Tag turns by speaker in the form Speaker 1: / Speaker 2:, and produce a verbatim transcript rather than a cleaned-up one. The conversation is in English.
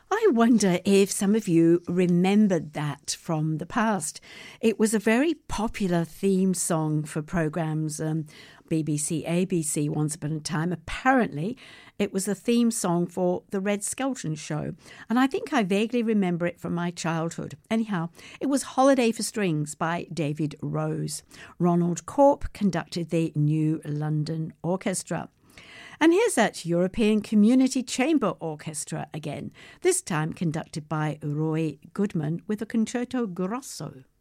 Speaker 1: I wonder if some of you remembered that from the past. It was a very popular theme song for programmes, um, B B C, A B C, once upon a time. Apparently, it was a theme song for the Red Skelton Show, and I think I vaguely remember it from my childhood. Anyhow, it was Holiday for Strings by David Rose. Ronald Corp conducted the New London Orchestra. And here's that European Community Chamber Orchestra again, this time conducted by Roy Goodman with a concerto grosso.